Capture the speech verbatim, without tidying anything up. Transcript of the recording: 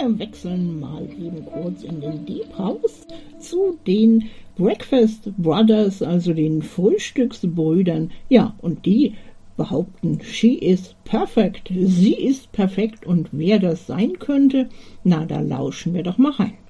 Wir wechseln mal eben kurz in den Deep House zu den Breakfast Brothers, also den Frühstücksbrüdern. Ja, und die behaupten, she is perfect. Sie ist perfekt, und wer das sein könnte, na, da lauschen wir doch mal rein.